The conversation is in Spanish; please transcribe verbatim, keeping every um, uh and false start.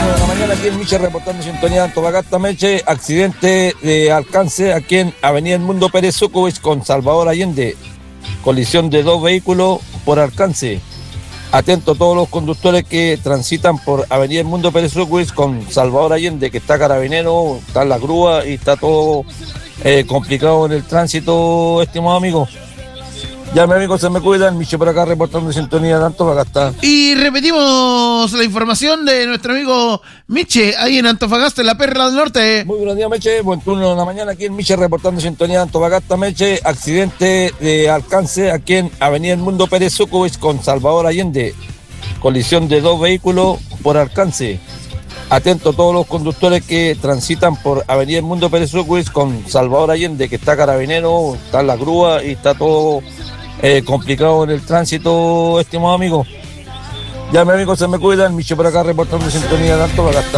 uno de la mañana aquí en Miche, reportando sintonía de Antofagasta. Meche, accidente de alcance aquí en Avenida Edmundo Pérez Sucubich con Salvador Allende. Colisión de dos vehículos por alcance. Atento a todos los conductores que transitan por Avenida Edmundo Pérez Sucubich con Salvador Allende, que está carabinero, está en la grúa y está todo eh, complicado en el tránsito, estimado amigo. Ya, mi amigo, se me cuidan. Miche por acá reportando sintonía de Antofagasta. Y repetimos la información de nuestro amigo Miche, ahí en Antofagasta, en la Perla del Norte. Muy buenos días, Meche. Buen turno de la mañana aquí en Miche, reportando sintonía de Antofagasta. Meche, accidente de alcance aquí en Avenida Edmundo Pérez Sucubich con Salvador Allende. Colisión de dos vehículos por alcance. Atento a todos los conductores que transitan por Avenida Edmundo Pérez Sucubich con Salvador Allende, que está carabinero, está en la grúa y está todo eh, complicado en el tránsito, estimado amigo. Ya, mi amigo, se me cuidan. Miche por acá reportando sintonía de Antofagasta.